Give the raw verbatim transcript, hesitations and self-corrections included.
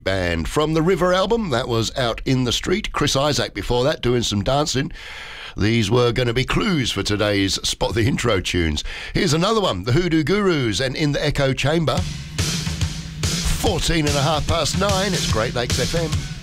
Band from the River album. That was Out in the Street. Chris Isaak before that doing some dancing. These were going to be clues for today's Spot the Intro tunes. Here's another one, the Hoodoo Gurus and In the Echo Chamber. fourteen and a half past nine, it's Great Lakes F M.